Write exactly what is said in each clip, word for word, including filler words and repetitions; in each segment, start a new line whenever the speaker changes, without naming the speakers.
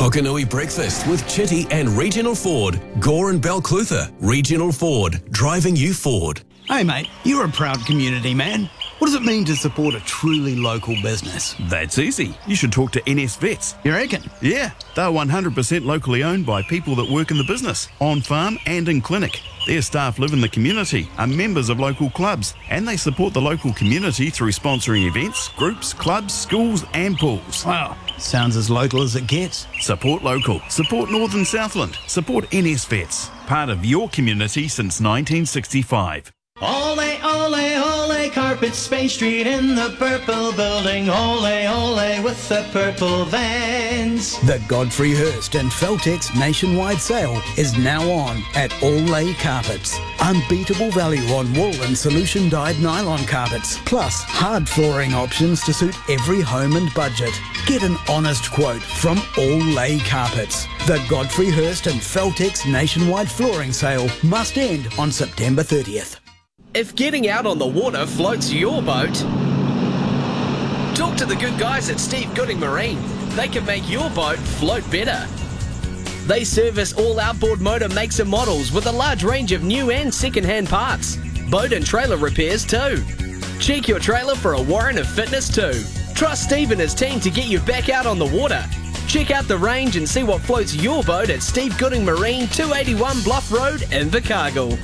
Hokanui Breakfast with Chitty and Regional Ford. Gore and Balclutha. Regional Ford. Driving you forward.
Hey mate, you're a proud community man. What does it mean to support a truly local business?
That's easy. You should talk to N S Vets.
You reckon?
Yeah, they're one hundred percent locally owned by people that work in the business, on farm and in clinic. Their staff live in the community, are members of local clubs, and they support the local community through sponsoring events, groups, clubs, schools and pools.
Wow, sounds as local as it gets.
Support local. Support Northern Southland. Support N S Vets. Part of your community since nineteen sixty-five.
Ole, ole, ole, Carpets, Spain Street in the purple building. Ole, ole, with the purple vans.
The Godfrey Hirst and Feltex nationwide sale is now on at Ole Carpets. Unbeatable value on wool and solution dyed nylon carpets, plus hard flooring options to suit every home and budget. Get an honest quote from Ole Carpets. The Godfrey Hirst and Feltex nationwide flooring sale must end on September thirtieth.
If getting out on the water floats your boat, talk to the good guys at Steve Gooding Marine. They can make your boat float better. They service all outboard motor makes and models with a large range of new and second-hand parts. Boat and trailer repairs too. Check your trailer for a warrant of fitness too. Trust Steve and his team to get you back out on the water. Check out the range and see what floats your boat at Steve Gooding Marine, two eighty-one Bluff Road, Invercargill.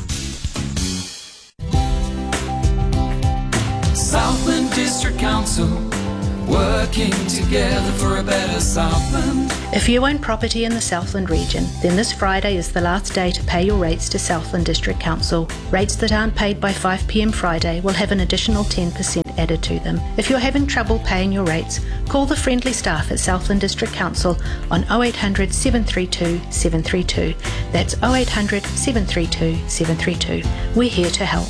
Southland District Council, working together for a better Southland.
If you own property in the Southland region, then this Friday is the last day to pay your rates to Southland District Council. Rates that aren't paid by five p m Friday will have an additional ten percent added to them. If you're having trouble paying your rates, call the friendly staff at Southland District Council on oh eight hundred, seven three two, seven three two. That's oh eight hundred, seven three two, seven three two. We're here to help.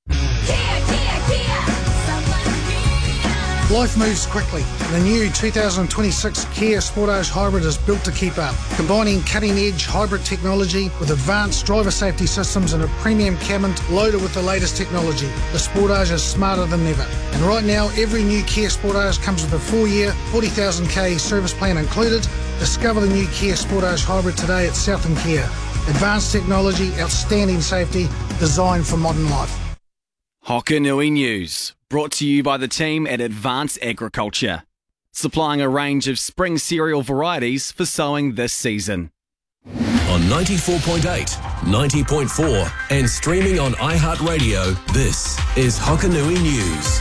Life moves quickly. The new two thousand twenty-six Kia Sportage Hybrid is built to keep up, combining cutting-edge hybrid technology with advanced driver safety systems and a premium cabin loaded with the latest technology. The Sportage is smarter than ever. And right now, every new Kia Sportage comes with a four-year, forty thousand k service plan included. Discover the new Kia Sportage Hybrid today at Southland Kia. Advanced technology, outstanding safety, designed for modern life.
Hokanui News, brought to you by the team at Advanced Agriculture, supplying a range of spring cereal varieties for sowing this season.
On ninety-four point eight, ninety point four and streaming on iHeartRadio, this is Hokanui News.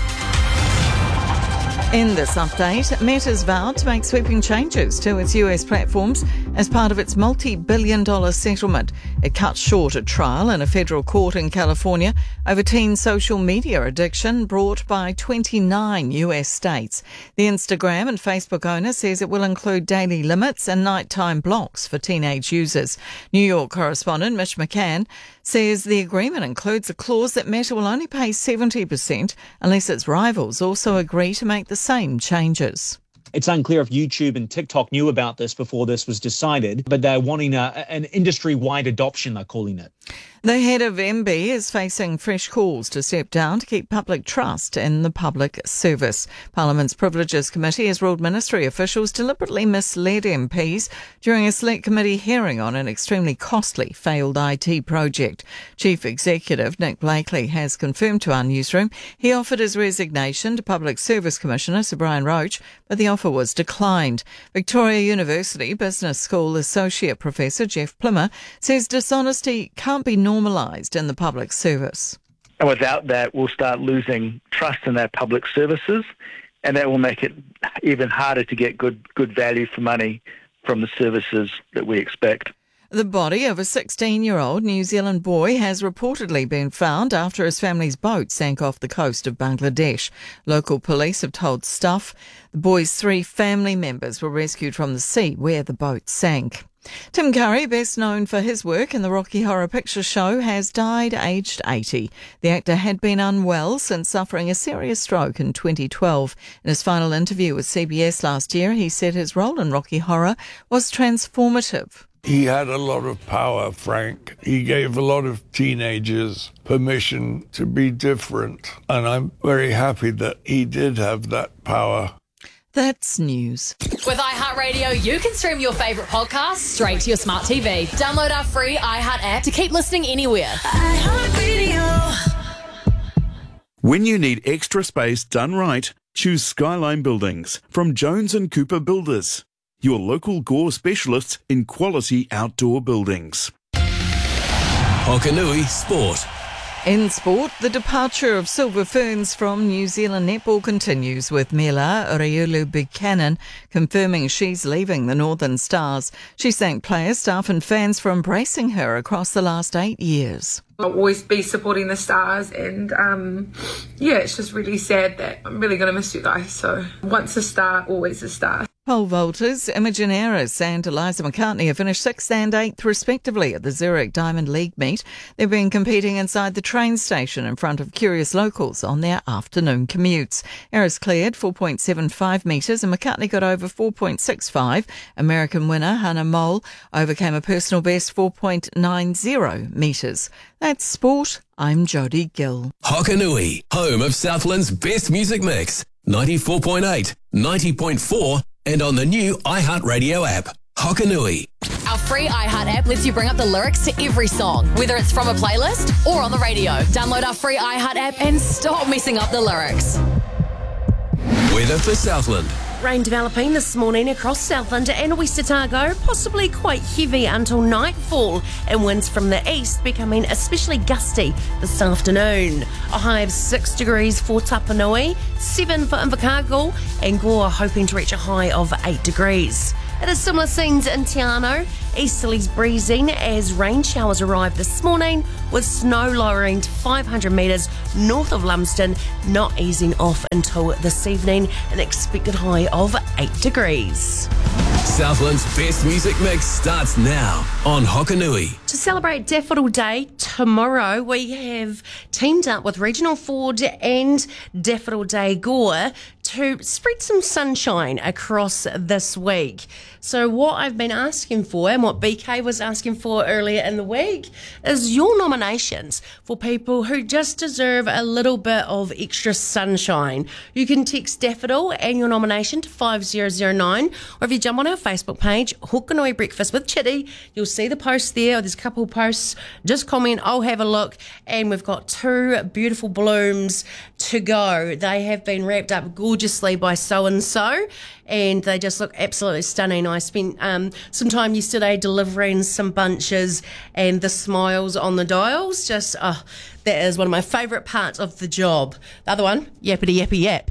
In this update, Meta's vowed to make sweeping changes to its U S platforms as part of its multi-billion dollar settlement. It cuts short a trial in a federal court in California over teen social media addiction brought by twenty-nine U S states. The Instagram and Facebook owner says it will include daily limits and nighttime blocks for teenage users. New York correspondent Mitch McCann says the agreement includes a clause that Meta will only pay seventy percent unless its rivals also agree to make the same changes.
It's unclear if YouTube and TikTok knew about this before this was decided, but they're wanting a, an industry-wide adoption, they're calling it.
The head of M B is facing fresh calls to step down to keep public trust in the public service. Parliament's Privileges Committee has ruled ministry officials deliberately misled M Ps during a select committee hearing on an extremely costly failed I T project. Chief Executive Nick Blakely has confirmed to our newsroom he offered his resignation to Public Service Commissioner Sir Brian Roach, but the offer was declined. Victoria University Business School Associate Professor Jeff Plimmer says dishonesty can't be normalised in the public service.
And without that, we'll start losing trust in our public services, and that will make it even harder to get good good value for money from the services that we expect.
The body of a sixteen-year-old New Zealand boy has reportedly been found after his family's boat sank off the coast of Bangladesh. Local police have told Stuff the boy's three family members were rescued from the sea where the boat sank. Tim Curry, best known for his work in the Rocky Horror Picture Show, has died aged eighty. The actor had been unwell since suffering a serious stroke in twenty twelve. In his final interview with C B S last year, he said his role in Rocky Horror was transformative.
He had a lot of power, Frank. He gave a lot of teenagers permission to be different, and I'm very happy that he did have that power.
That's news.
With iHeartRadio, you can stream your favourite podcasts straight to your smart T V. Download our free iHeart app to keep listening anywhere. iHeartRadio.
When you need extra space done right, choose Skyline Buildings from Jones and Cooper Builders, your local Gore specialists in quality outdoor buildings.
Hokanui Sport.
In sport, the departure of Silver Ferns from New Zealand netball continues, with Mela Riulu Buchanan confirming she's leaving the Northern Stars. She thanked players, staff and fans for embracing her across the last eight years.
I'll always be supporting the Stars, and um, yeah, it's just really sad that I'm really going to miss you guys. So once a star, always a star.
Pole vaulters Imogen Harris and Eliza McCartney have finished sixth and eighth respectively at the Zurich Diamond League meet. They've been competing inside the train station in front of curious locals on their afternoon commutes. Harris cleared four point seven five metres and McCartney got over four point six five. American winner Hannah Mole overcame a personal best four point nine zero metres. That's sport. I'm Jodie Gill.
Hokanui, home of Southland's best music mix. ninety-four point eight, ninety point four and on the new iHeartRadio app. Hokanui.
Our free iHeart app lets you bring up the lyrics to every song, whether it's from a playlist or on the radio. Download our free iHeart app and stop messing up the lyrics.
Weather for Southland.
Rain developing this morning across Southland and West Otago, possibly quite heavy until nightfall, and winds from the east becoming especially gusty this afternoon. A high of six degrees for Tapanui, seven for Invercargill, and Gore hoping to reach a high of eight degrees. It is similar scenes in Te Anau. Easterlies breezing as rain showers arrive this morning, with snow lowering to five hundred metres north of Lumsden, not easing off until this evening, an expected high of eight degrees.
Southland's best music mix starts now on Hokanui.
To celebrate Daffodil Day tomorrow, we have teamed up with Regional Ford and Daffodil Day Gore to spread some sunshine across this week. So what I've been asking for, and what B K was asking for earlier in the week, is your nominations for people who just deserve a little bit of extra sunshine. You can text Daffodil and your nomination to five zero zero nine, or if you jump on our Facebook page, Hokanui Breakfast with Chitty, you'll see the post there. There's a couple of posts. Just comment, I'll have a look, and we've got two beautiful blooms to go. They have been wrapped up gorgeously by so-and-so, and they just look absolutely stunning. I spent um, some time yesterday delivering some bunches, and the smiles on the dials, just, oh, that is one of my favourite parts of the job. The other one, yappity yappy yap.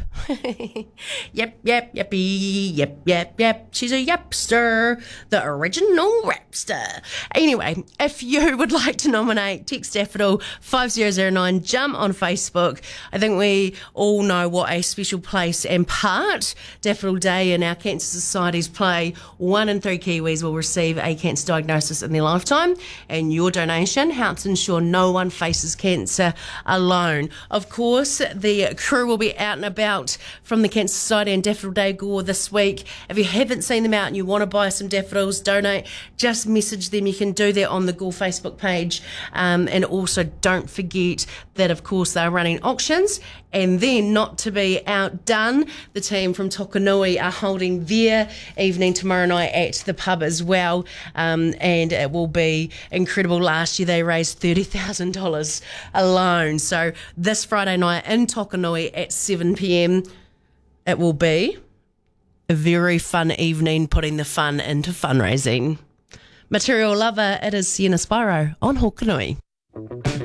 Yep, yep, yappy, yep, yep, yep. She's a yapster, the original rapster. Anyway, if you would like to nominate, text Daffodil five zero zero nine, jump on Facebook. I think we all know what a special place and part Daffodil Day and our Cancer Societies play. One in three Kiwis will receive a cancer diagnosis in their lifetime, and your donation helps ensure no one faces cancer alone. Of course, the crew will be out and about from the Cancer Society and Daffodil Day Gore this week. If you haven't seen them out and you want to buy some daffodils, donate, just message them. You can do that on the Gore Facebook page. Um, and also don't forget that, of course, they're running auctions. And then, not to be outdone, the team from Tokanui are holding their evening tomorrow night at the pub as well. Um, and it will be incredible. Last year they raised thirty thousand dollars alone. So this Friday night in Tokanui at seven p.m, it will be a very fun evening, putting the fun into fundraising. Material lover, it is Sienna Spyro on Hokanui.